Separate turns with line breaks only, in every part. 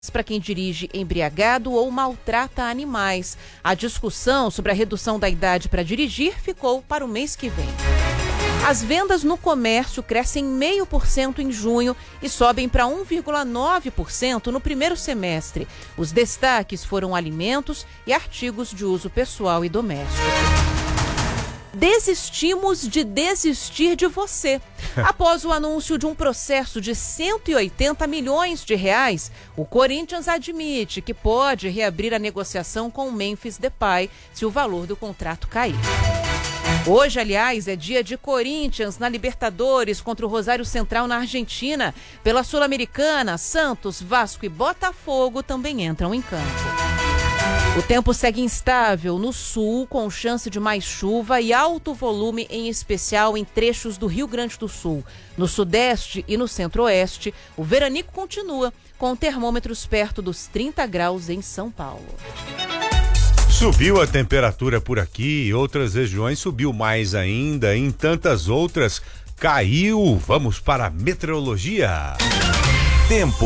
para quem dirige embriagado ou maltrata animais. A discussão sobre a redução da idade para dirigir ficou para o mês que vem. As vendas no comércio crescem 0,5% em junho e sobem para 1,9% no primeiro semestre. Os destaques foram alimentos e artigos de uso pessoal e doméstico. Desistimos de desistir de você. Após o anúncio de um processo de 180 milhões de reais, o Corinthians admite que pode reabrir a negociação com o Memphis Depay se o valor do contrato cair. Hoje, aliás, é dia de Corinthians na Libertadores contra o Rosário Central na Argentina. Pela Sul-Americana, Santos, Vasco e Botafogo também entram em campo. O tempo segue instável no sul, com chance de mais chuva e alto volume, em especial em trechos do Rio Grande do Sul. No sudeste e no centro-oeste, o veranico continua, com termômetros perto dos 30 graus em São Paulo.
Subiu a temperatura por aqui, em outras regiões subiu mais ainda, em tantas outras caiu. Vamos para a meteorologia. Tempo.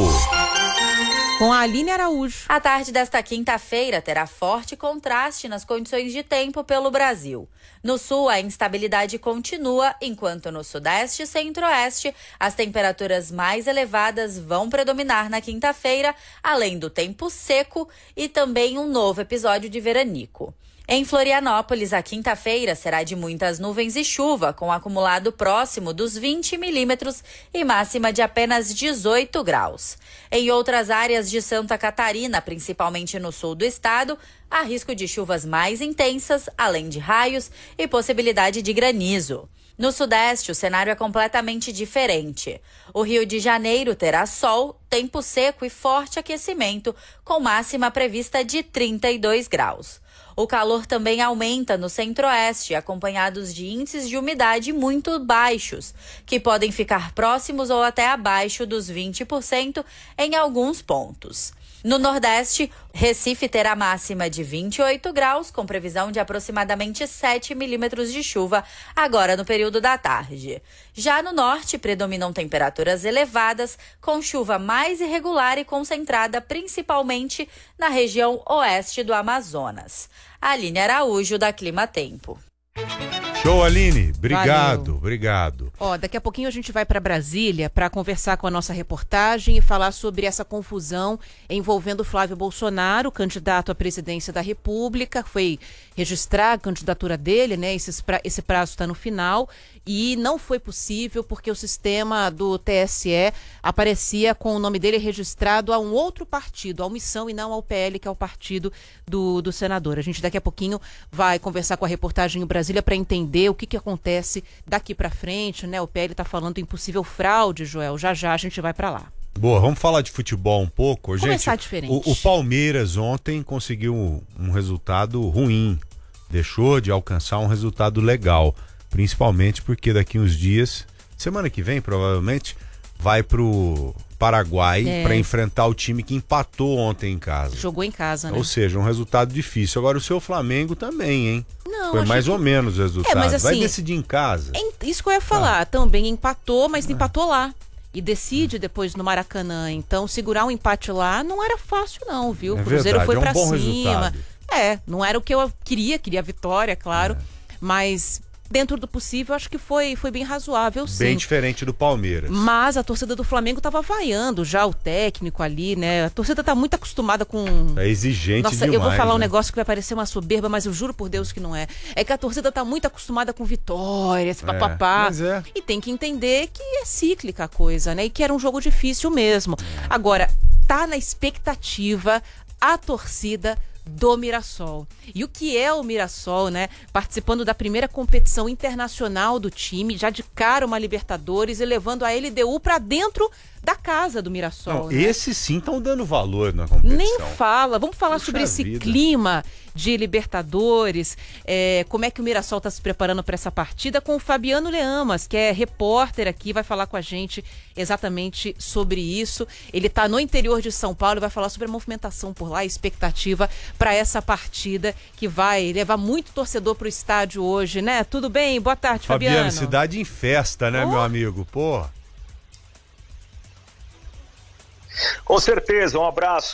Com a Aline Araújo.
A tarde desta quinta-feira terá forte contraste nas condições de tempo pelo Brasil. No sul, a instabilidade continua, enquanto no sudeste e centro-oeste, as temperaturas mais elevadas vão predominar na quinta-feira, além do tempo seco e também um novo episódio de veranico. Em Florianópolis, a quinta-feira será de muitas nuvens e chuva, com acumulado próximo dos 20 milímetros e máxima de apenas 18 graus. Em outras áreas de Santa Catarina, principalmente no sul do estado, há risco de chuvas mais intensas, além de raios e possibilidade de granizo. No sudeste, o cenário é completamente diferente. O Rio de Janeiro terá sol, tempo seco e forte aquecimento, com máxima prevista de 32 graus. O calor também aumenta no centro-oeste, acompanhados de índices de umidade muito baixos, que podem ficar próximos ou até abaixo dos 20% em alguns pontos. No Nordeste, Recife terá máxima de 28 graus, com previsão de aproximadamente 7 milímetros de chuva, agora no período da tarde. Já no Norte, predominam temperaturas elevadas, com chuva mais irregular e concentrada principalmente na região oeste do Amazonas. Aline Araújo, da Clima Tempo.
Show, Aline. Obrigado,
Valeu.
Obrigado.
Daqui a pouquinho a gente vai para Brasília para conversar com a nossa reportagem e falar sobre essa confusão envolvendo Flávio Bolsonaro, candidato à presidência da República. Foi registrar a candidatura dele, né? Esse prazo está no final e não foi possível porque o sistema do TSE aparecia com o nome dele registrado a um outro partido, a Omissão, e não ao PL, que é o partido do senador. A gente daqui a pouquinho vai conversar com a reportagem em Brasília para entender o que acontece daqui para frente, né? O PL está falando em possível fraude, Joel. Já a gente vai para lá.
Boa, vamos falar de futebol um pouco.
Começar
gente,
diferente.
O Palmeiras ontem conseguiu um resultado ruim. Deixou de alcançar um resultado legal. Principalmente porque daqui uns dias, semana que vem provavelmente, vai pro Paraguai para enfrentar o time que empatou ontem em casa.
Jogou em casa, né?
Ou seja, um resultado difícil. Agora o seu Flamengo também, hein?
Não,
foi mais ou menos o resultado.
Mas, assim,
vai decidir em casa.
Isso que eu ia falar. Também empatou, mas empatou lá. E decide depois no Maracanã. Então, segurar um empate lá não era fácil não, viu? O Cruzeiro foi pra cima.
Resultado.
Não era o que eu queria a vitória, claro. Mas dentro do possível, acho que foi bem razoável, sim.
Bem diferente do Palmeiras.
Mas a torcida do Flamengo estava vaiando já o técnico ali, né? A torcida tá muito acostumada com...
É exigente demais.
Eu vou falar um
né?
negócio que vai parecer uma soberba, mas eu juro por Deus que não é. É que a torcida tá muito acostumada com vitórias, papapá. E tem que entender que é cíclica a coisa, né? E que era um jogo difícil mesmo. Agora, tá na expectativa a torcida do Mirassol. E o que é o Mirassol, né? Participando da primeira competição internacional do time, já de cara uma Libertadores e levando a LDU para dentro da casa do Mirassol.
Não,
né?
Esses sim estão dando valor na competição.
Nem fala. Vamos falar sobre esse clima de Libertadores, como é que o Mirassol está se preparando para essa partida, com o Fabiano Leamas, que é repórter aqui, vai falar com a gente exatamente sobre isso. Ele está no interior de São Paulo e vai falar sobre a movimentação por lá, a expectativa para essa partida que vai levar muito torcedor para o estádio hoje, né? Tudo bem? Boa tarde, Fabiano.
Cidade em festa, né, meu amigo? Pô.
Com certeza, um abraço.